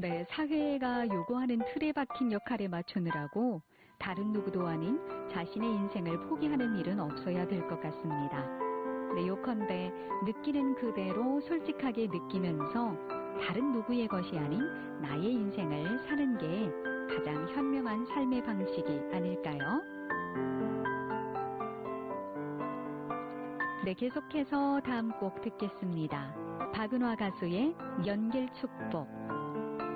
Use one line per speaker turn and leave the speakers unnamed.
네, 사회가 요구하는 틀에 박힌 역할에 맞추느라고 다른 누구도 아닌 자신의 인생을 포기하는 일은 없어야 될 것 같습니다. 네, 요컨대 느끼는 그대로 솔직하게 느끼면서 다른 누구의 것이 아닌 나의 인생을 사는 게 가장 현명한 삶의 방식이 아닐까요? 네, 계속해서 다음 곡 듣겠습니다. 박은화 가수의 연길 축복.